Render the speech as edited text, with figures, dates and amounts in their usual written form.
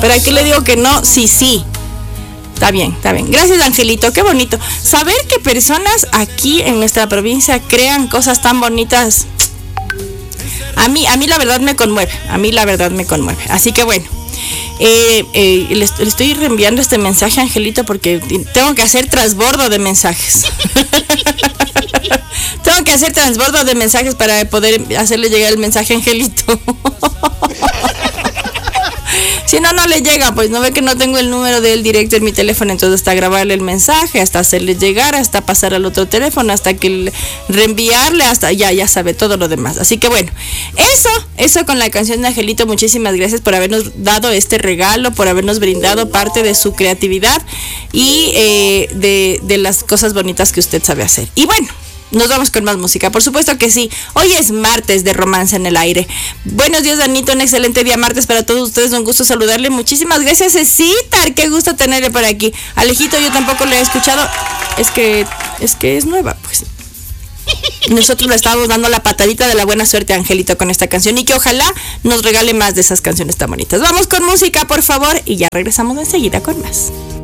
Pero aquí le digo que no, sí, sí. Está bien, está bien. Gracias, Angelito, qué bonito. Saber que personas aquí en nuestra provincia crean cosas tan bonitas, a mí la verdad me conmueve. Así que bueno, le estoy reenviando este mensaje a Angelito porque tengo que hacer transbordo de mensajes. Tengo que hacer transbordo de mensajes para poder hacerle llegar el mensaje a Angelito. Si no, no le llega, pues no ve que no tengo el número de él directo en mi teléfono, entonces hasta grabarle el mensaje, hasta hacerle llegar, hasta pasar al otro teléfono, hasta que reenviarle, hasta ya sabe todo lo demás. Así que bueno, eso con la canción de Angelito. Muchísimas gracias por habernos dado este regalo, por habernos brindado parte de su creatividad y de las cosas bonitas que usted sabe hacer. Y bueno, nos vamos con más música, por supuesto que sí. Hoy es martes de Romance en el Aire. Buenos días, Danito, un excelente día martes para todos ustedes, un gusto saludarle. Muchísimas gracias, Cecitar, qué gusto tenerle por aquí. Alejito, yo tampoco le he escuchado, es que es nueva, pues. Nosotros le estamos dando la patadita de la buena suerte a Angelito con esta canción y que ojalá nos regale más de esas canciones tan bonitas. Vamos con música, por favor, y ya regresamos enseguida con más.